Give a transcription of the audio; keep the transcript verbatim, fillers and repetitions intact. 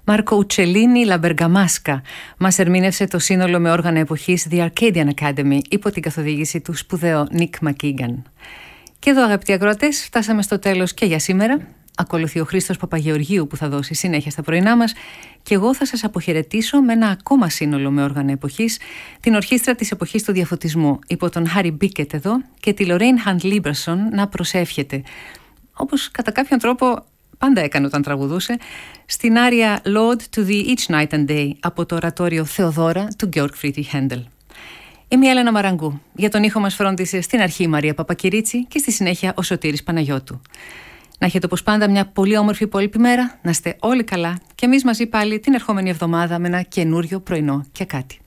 Μάρκο Ουτσελίνι La Bergamasca μας ερμήνευσε το σύνολο με όργανα εποχής The Arcadian Academy υπό την καθοδήγηση του σπουδαίου Nick McKeegan. Και εδώ, αγαπητοί ακροατές, φτάσαμε στο τέλος και για σήμερα. Ακολουθεί ο Χρήστος Παπαγεωργίου που θα δώσει συνέχεια στα πρωινά μας και εγώ θα σας αποχαιρετήσω με ένα ακόμα σύνολο με όργανα εποχής, την ορχήστρα της εποχής του διαφωτισμού υπό τον Χάρι Μπίκετ εδώ και τη Λορέιν Χαντ Λίμπερσον να προσεύχεται, όπως κατά κάποιον τρόπο πάντα έκανε όταν τραγουδούσε, στην άρια Lord to Thee Each Night and Day από το ορατόριο Θεοδώρα του Georg Friedrich Händel. Είμαι η Έλενα Μαραγκού. Για τον ήχο μας φρόντισε στην αρχή η Μαρία Παπακυρίτσι και στη συνέχεια ο Σωτήρης Παναγιώτου. Να έχετε όπως πάντα μια πολύ όμορφη υπόλοιπη μέρα, να είστε όλοι καλά και εμείς μαζί πάλι την ερχόμενη εβδομάδα με ένα καινούριο πρωινό και κάτι.